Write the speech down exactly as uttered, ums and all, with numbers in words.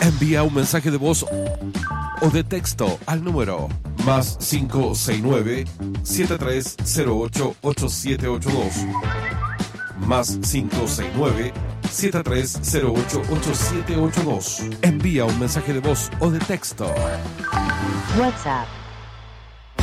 Envía un mensaje de voz o de texto al número más cinco seis nueve, siete tres cero ocho, ocho siete ocho dos. Más cinco seis nueve, siete tres cero ocho, ocho siete ocho dos. Envía un mensaje de voz o de texto. WhatsApp